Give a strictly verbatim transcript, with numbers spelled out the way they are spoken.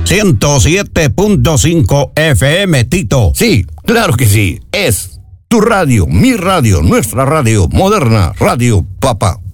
ciento siete punto cinco F M, Tito. Sí, claro que sí. Es tu radio, mi radio, nuestra radio, moderna Radio Papá.